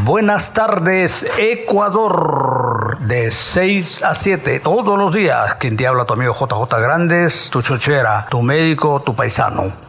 Buenas tardes, Ecuador, de 6 a 7, todos los días. Quien te habla, tu amigo JJ Grandes, tu chochera, tu médico, tu paisano.